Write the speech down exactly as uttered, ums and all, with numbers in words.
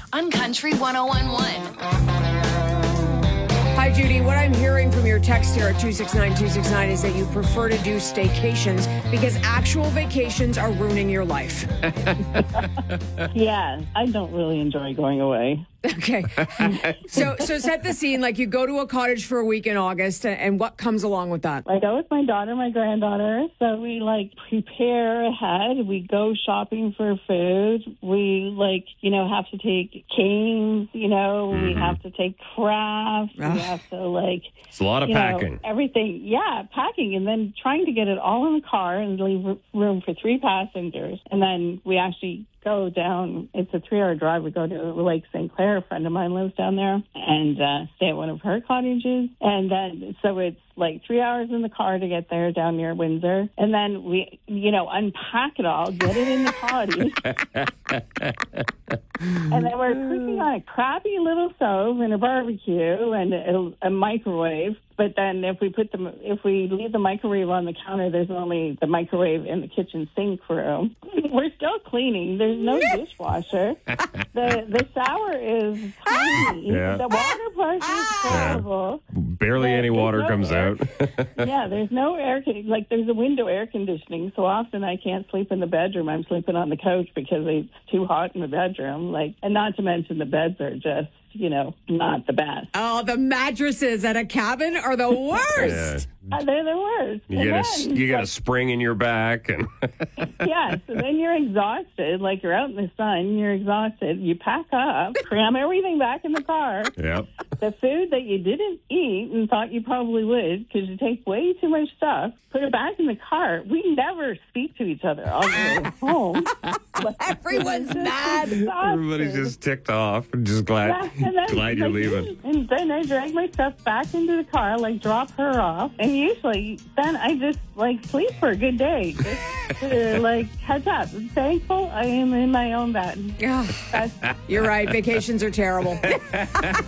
on Country one oh one point one. Hi, Judy. What I'm hearing from your text here at two six nine two six nine is that you prefer to do staycations because actual vacations are ruining your life. Yeah, I don't really enjoy going away. Okay. So so set the scene. Like you go to a cottage for a week in August, and what comes along with that? I go with my daughter, my granddaughter. So we like prepare ahead. We go shopping for food. We like, you know, have to take canes, you know, mm-hmm. we have to take crafts. Ugh. We have to like... It's a lot of you packing. Know, everything. Yeah, packing. And then trying to get it all in the car and leave room for three passengers. And then we actually go down. It's a three-hour drive. We go to Lake Saint Clair. A friend of mine lives down there, and uh, stay at one of her cottages. And then, so it's like three hours in the car to get there down near Windsor. And then we, you know, unpack it all, get it in the cottage. And then we're cooking on a crappy little stove and a barbecue and a, a microwave. But then if we put the, if we leave the microwave on the counter, there's only the microwave in the kitchen sink room. We're still cleaning. There's no dishwasher. The the shower is tiny. Yeah. The water part is terrible. Yeah. Barely But any water no comes air, out. Yeah, there's no air. Like there's a window air conditioning. So often I can't sleep in the bedroom. I'm sleeping on the couch because it's too hot in the bedroom. Like, and not to mention the beds are just, you know, not the best. Oh, the mattresses at a cabin are the worst. Yeah. Uh, they're the worst. You And get a then, you get a like, spring in your back, and yeah, so then you're exhausted. Like you're out in the sun, you're exhausted. You pack up, cram everything back in the car. yep. The food that you didn't eat and thought you probably would because you take way too much stuff, put it back in the car. We never speak to each other on the way home. Everyone's mad. Everybody's just ticked off and just glad Yeah, and then, glad you're like, leaving. And then I drag my stuff back into the car, like drop her off. And usually then I just like sleep for a good day. Just to like catch up. I'm thankful I am in my own bed. Ugh. You're right. Vacations are terrible.